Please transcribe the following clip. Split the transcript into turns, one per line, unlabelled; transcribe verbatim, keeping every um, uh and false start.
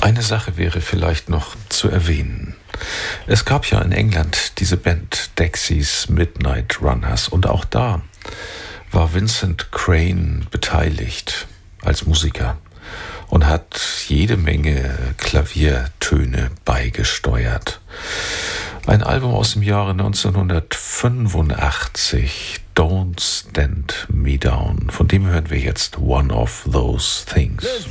Eine Sache wäre vielleicht noch zu erwähnen. Es gab ja in England diese Band Dexys Midnight Runners und auch da war Vincent Crane beteiligt als Musiker und hat jede Menge Klaviertöne beigesteuert. Ein Album aus dem Jahre neunzehnhundertfünfundachtzig, Don't Stand Me Down, von dem hören wir jetzt One of Those Things.